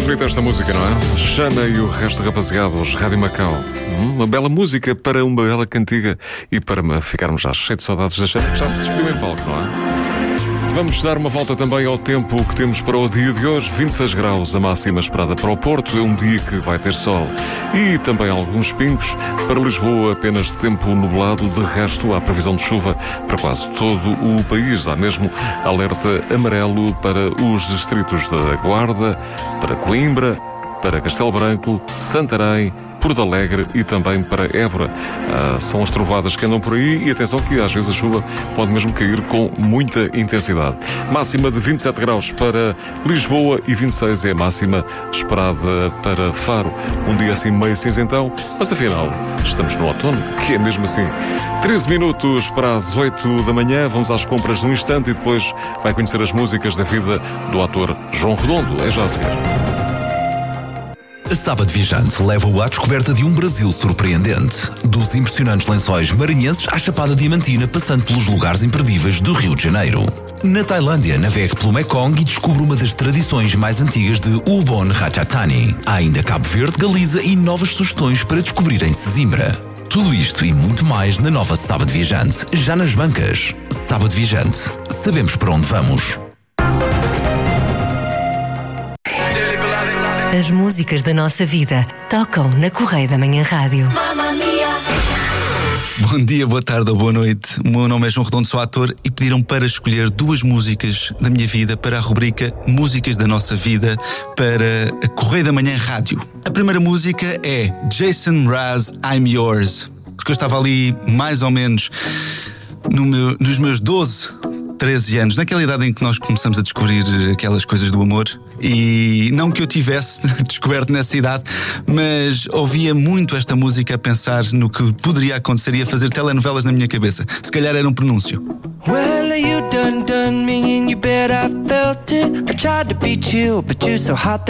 bonita esta música, não é? Xana e o resto da rapaziada, os Rádio Macau. Uma bela música para uma bela cantiga e para ficarmos já cheios de saudades da Xana, que já se despediu em palco, não é? Vamos dar uma volta também ao tempo que temos para o dia de hoje. 26 graus a máxima esperada para o Porto. É um dia que vai ter sol e também alguns pingos. Para Lisboa, apenas tempo nublado. De resto, há previsão de chuva para quase todo o país. Há mesmo alerta amarelo para os distritos da Guarda, para Coimbra, para Castelo Branco, Santarém, Porto Alegre e também para Évora. São as trovoadas que andam por aí e atenção que às vezes a chuva pode mesmo cair com muita intensidade. Máxima de 27 graus para Lisboa e 26 é a máxima esperada para Faro. Um dia assim meio cinzentão, mas afinal estamos no outono, que é mesmo assim. 13 minutos para as 8 da manhã, vamos às compras num instante e depois vai conhecer as músicas da vida do ator João Redondo. É já a seguir. A Sábado Viajante leva-o à descoberta de um Brasil surpreendente. Dos impressionantes lençóis maranhenses à Chapada Diamantina, passando pelos lugares imperdíveis do Rio de Janeiro. Na Tailândia, navegue pelo Mekong e descubra uma das tradições mais antigas de Ubon Ratchathani. Há ainda Cabo Verde, Galiza e novas sugestões para descobrir em Sesimbra. Tudo isto e muito mais na nova Sábado Viajante, já nas bancas. Sábado Viajante. Sabemos para onde vamos. As músicas da nossa vida tocam na Correia da Manhã Rádio. Bom dia, boa tarde ou boa noite. O meu nome é João Redondo, sou ator e pediram para escolher duas músicas da minha vida para a rubrica Músicas da Nossa Vida para a Correia da Manhã Rádio. A primeira música é Jason Mraz, I'm Yours, porque eu estava ali mais ou menos nos meus 13 anos, naquela idade em que nós começamos a descobrir aquelas coisas do amor. E não que eu tivesse descoberto nessa idade, mas ouvia muito esta música a pensar no que poderia acontecer e a fazer telenovelas na minha cabeça. Se calhar era um pronúncio. Well, you done me and you bet I felt it. I tried to beat you, but you're so hot